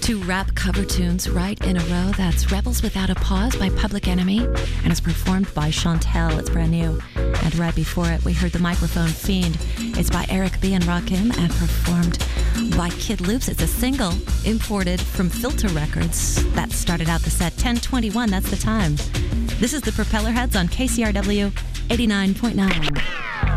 Two rap cover tunes right in a row. That's Rebels Without a Pause by Public Enemy, and it's performed by Chantel. It's brand new. And right before it, we heard The Microphone Fiend. It's by Eric B. and Rakim and performed by Kid Loops. It's a single imported from Filter Records. That started out the set 10:21. That's the time. This is the Propellerheads on KCRW 89.9.